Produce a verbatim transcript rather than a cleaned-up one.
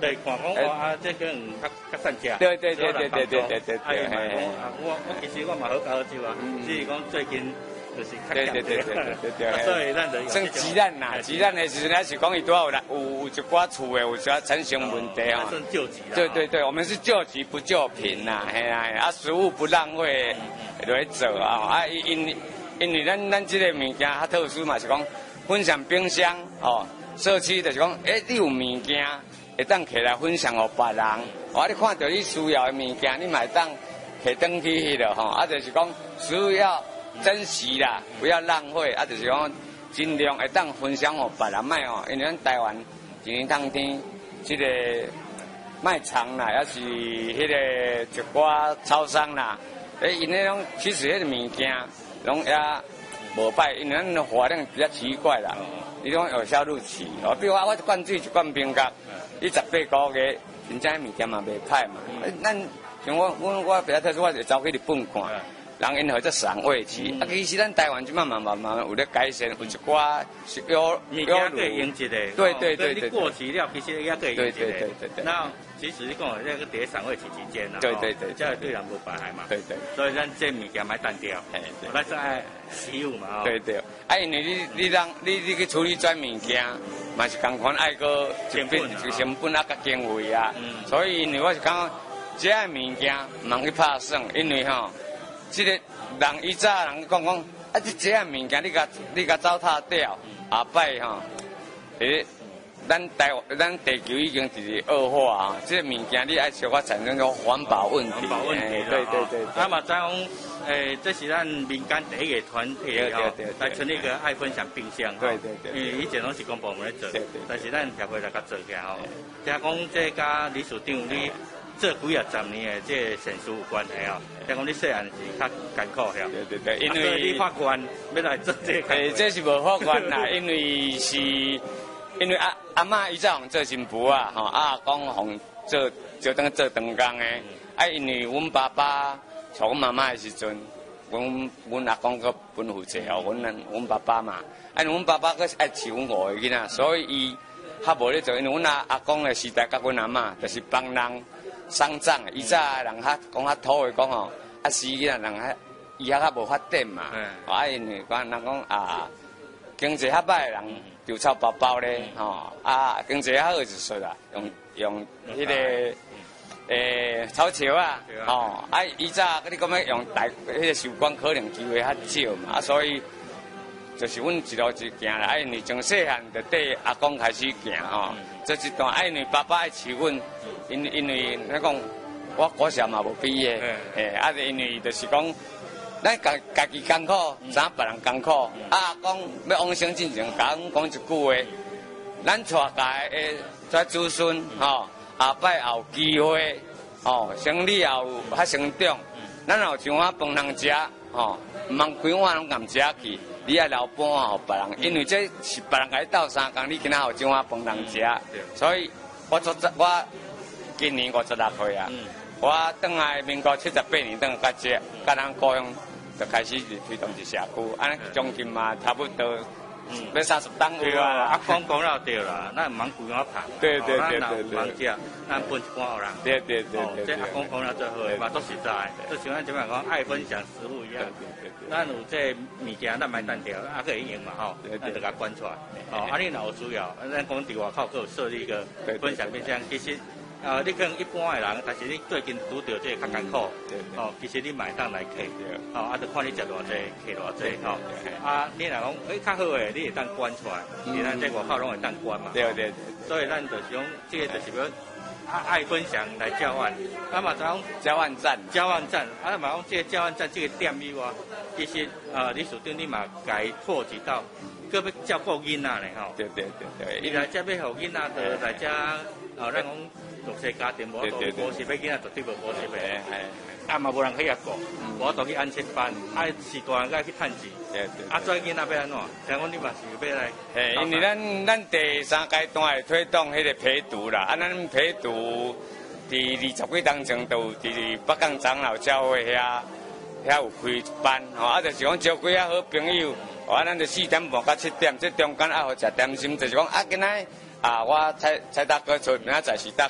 来看讲哇啊，这个较较善食。 对对对对对对对对。 哎，嘛讲啊，我我其实我嘛好教好酒啊，只是讲最近就是较对对对对对对。 所以咱就算鸡蛋啦，鸡蛋的时阵是讲伊多少有有有一寡厝的有些成型问题啊。 算救急啦。 对对对，我们是救急不救贫呐，嘿啦，啊食物不浪费来做啊，啊因因为咱咱这个物件较特殊嘛，是讲分享冰箱哦，社区就是讲，诶，你有物件会当摕来分享给别人，哦，你看到你需要的物件，你嘛会当摕转去迄落吼，啊就是讲需要珍惜啦，不要浪费，啊就是讲尽量会当分享给别人卖哦，因为咱台湾一年当天这个卖场啦，也是迄个一寡超商啦，诶，因那种其实迄个物件，拢也无歹，因为咱的活量比较奇怪啦，伊种有销路期，哦，比如我我一罐水一罐冰角，伊十八个月，真正物件嘛袂歹嘛，咱像我我我比较特殊，我就走去日本看。人因何在赏味期，啊，其实咱台湾就慢慢慢慢有咧改善，有一寡有物件可以用一个， 对对对对， 你过期了，其实也可以用一个， 对对对对对。 那其实你讲那个伫赏味期之间啦， 对对对， 这样对人无危害嘛， 对对。 所以咱这物件买单掉，哎，咱是爱使用嘛， 对对。啊，因为你你让你你去处理转物件，嘛是共款爱个成本，就成本啊，甲经费啊，所以因为我是讲，这个物件唔通去拍算，因为吼。这个人以早人讲讲，啊，这这样物件你甲你甲糟蹋掉，下摆吼，诶，咱台咱地球已经是恶化啊，这个物件你爱小可产生种环保问题， 环保问题对对对。 啊嘛，再讲，诶，这是咱民间第一个团体吼，来成立一个爱分享冰箱， 对对对。 因为以前拢是公部门在做， 对对。 但是咱协会来甲做起来吼，听讲这甲理事长你。这几啊十年的这善事有关系哦，听讲你细汉是较艰苦遐。 对对对，因为你法官要来做这个。诶， 这是无法官啦，因为是因为阿阿嬷伊早互做新妇啊，吼啊讲互做就当做长工的，啊因为阮爸爸带阮妈妈的时阵，阮阮阿公佮分负责哦，阮阮爸爸嘛，啊阮爸爸佮爱饲阮五个囡仔，所以伊较无咧做，因为阮阿阿公的时代甲阮阿嬷就是帮人。丧葬，以早人较讲较土的讲吼，啊死囡仔人较伊遐较无发展嘛，啊因为讲人讲啊，经济较歹的人就臭包包咧，吼啊经济较好就说啦，用用迄个诶草桥啊，吼啊以早你讲要用大迄个寿光可能机会较少嘛，啊所以就是阮一路一行啦，啊因为从细汉就缀阿公开始行吼，这一段啊因为爸爸爱饲阮。因因为咱讲，我国小嘛无毕业，诶，啊，因为就是讲，咱家家己艰苦，知影别人艰苦，啊，讲要往生进前，甲阮讲一句话，咱带家诶跩子孙，吼，下摆也有机会，吼，生理也有较成长，咱有一碗饭通食，吼，毋通规碗拢共食去，你爱留半碗互别人，因为这是别人甲你斗相共，你今仔有一碗饭通食，所以我做我。今年五十六岁啊，嗯、我转来民国七十八年，转甲这，甲咱高雄就开始推动一社区，安尼将近嘛差不多，嗯，要三十档有啊。 啊，讲讲了对啦，咱唔通规碗拍， 对对对对对， 唔通食，咱分一半互人。 对对对对， 这阿公讲了最好，嘛都实在，就像咱前面讲爱分享食物一样。咱有这物件，咱买单条，啊可以用嘛吼，咱就甲关出来。哦，啊你若有需要，咱讲伫外口佫有设立一个分享冰箱，其实。啊，你可能一般的人，但是你最近拄到这个较艰苦，哦，其实你买当来客，哦，啊，就看你食偌济，客偌济，吼，啊，你若讲，诶，较好诶，你会当关出来，因为咱这外口拢会当关嘛， 对对， 所以咱就是讲，这个就是要爱分享来交换，啊嘛，讲交换站， 交换站，啊嘛讲这个交换站这个点以外，其实啊，理事长你嘛该扩及到，搁要照顾囡仔咧，吼， 对对对对， 伊来遮要互囡仔的来遮，啊，咱讲。弱势家庭无都无是要囡仔绝对无补习的，啊嘛无人去遐顾，我都去安亲班，啊是大人该去趁钱，啊做囡仔要安怎？听讲你嘛是要来？诶， 因为咱咱第三阶段会推动迄个陪读啦，啊咱陪读伫二十几当前都伫北港长老教会遐遐有开班，吼啊就是讲招几啊好朋友，啊咱就四点半到七点，这中间啊好食点心，就是讲啊今仔。啊，我蔡蔡大哥出，明仔载是大。